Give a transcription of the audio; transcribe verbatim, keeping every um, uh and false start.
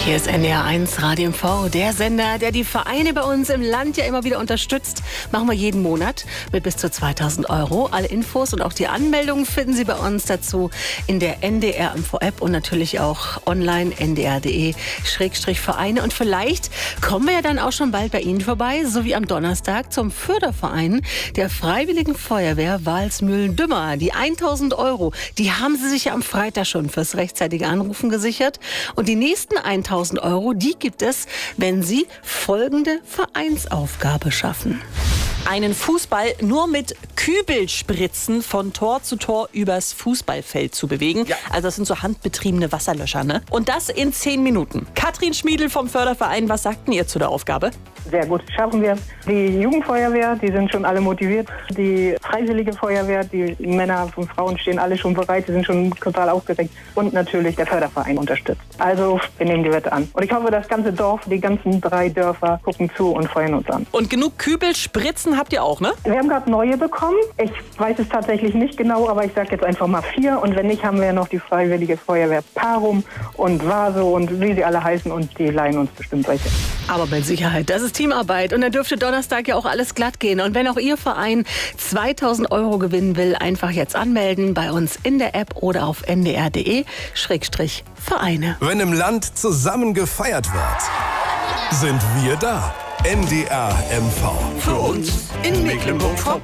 Hier ist N D R eins Radio M V, der Sender, der die Vereine bei uns im Land ja immer wieder unterstützt. Machen wir jeden Monat mit bis zu zweitausend Euro. Alle Infos und auch die Anmeldungen finden Sie bei uns dazu in der N D R M V-App und natürlich auch online n d r punkt d e Schrägstrich Vereine. Und vielleicht kommen wir ja dann auch schon bald bei Ihnen vorbei, so wie am Donnerstag zum Förderverein der Freiwilligen Feuerwehr Walsmühlen-Dümmer. Die tausend Euro, die haben Sie sich ja am Freitag schon fürs rechtzeitige Anrufen gesichert. Und die nächsten tausend Euro, die gibt es, wenn Sie folgende Vereinsaufgabe schaffen. Einen Fußball nur mit Kübelspritzen von Tor zu Tor übers Fußballfeld zu bewegen. Ja. Also das sind so handbetriebene Wasserlöscher, ne? Und das in zehn Minuten. Katrin Schmiedl vom Förderverein, was sagten ihr zu der Aufgabe? Sehr gut, schaffen wir. Die Jugendfeuerwehr, die sind schon alle motiviert. Die Freiwillige Feuerwehr, die Männer und Frauen stehen alle schon bereit, die sind schon total aufgeregt. Und natürlich der Förderverein unterstützt. Also wir nehmen die Wette an. Und ich hoffe, das ganze Dorf, die ganzen drei Dörfer gucken zu und feuern uns an. Und genug Kübelspritzen habt ihr auch, ne? Wir haben gerade neue bekommen. Ich weiß es tatsächlich nicht genau, aber ich sage jetzt einfach mal vier. Und wenn nicht, haben wir ja noch die Freiwillige Feuerwehr Parum und Vaso und wie sie alle heißen. Und die leihen uns bestimmt welche. Aber mit Sicherheit, das ist Teamarbeit. Und dann dürfte Donnerstag ja auch alles glatt gehen. Und wenn auch Ihr Verein zweitausend Euro gewinnen will, einfach jetzt anmelden bei uns in der App oder auf n d r punkt d e Schrägstrich Vereine. Wenn im Land zusammen gefeiert wird, sind wir da. N D R M V. Für uns in Mecklenburg-Vorpommern.